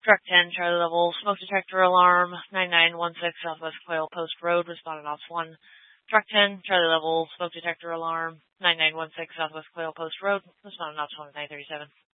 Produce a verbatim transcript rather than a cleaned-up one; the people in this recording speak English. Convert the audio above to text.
Truck ten, Charlie Level, smoke detector alarm, nine nine one six Southwest Quail Post Road, responded Ops one. Truck ten, Charlie Level, smoke detector alarm, nine nine one six Southwest Quail Post Road, responded Ops one at nine thirty-seven.